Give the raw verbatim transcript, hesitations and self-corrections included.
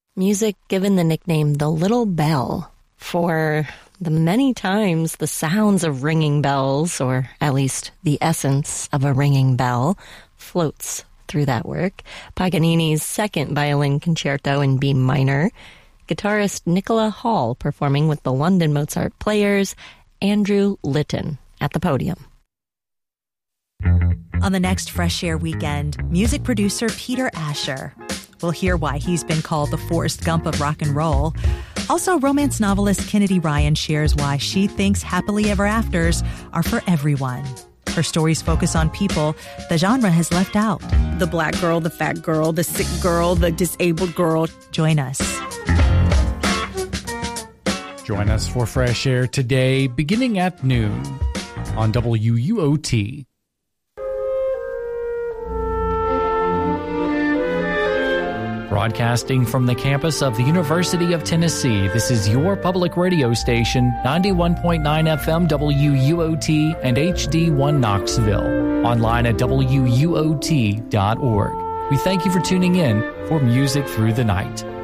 Music given the nickname the Little Bell for the many times the sounds of ringing bells, or at least the essence of a ringing bell, floats through that work. Paganini's second violin concerto in B minor, guitarist Nicola Hall performing with the London Mozart Players, Andrew Litton at the podium. On the next Fresh Air weekend, music producer Peter Asher. We'll hear why he's been called the Forrest Gump of rock and roll. Also, romance novelist Kennedy Ryan shares why she thinks happily ever afters are for everyone. Her stories focus on people the genre has left out. The black girl, the fat girl, the sick girl, the disabled girl. Join us. Join us for Fresh Air today, beginning at noon on W U O T. Broadcasting from the campus of the University of Tennessee, this is your public radio station, ninety-one point nine F M W U O T and H D one Knoxville. Online at W U O T dot org. We thank you for tuning in for Music Through the Night.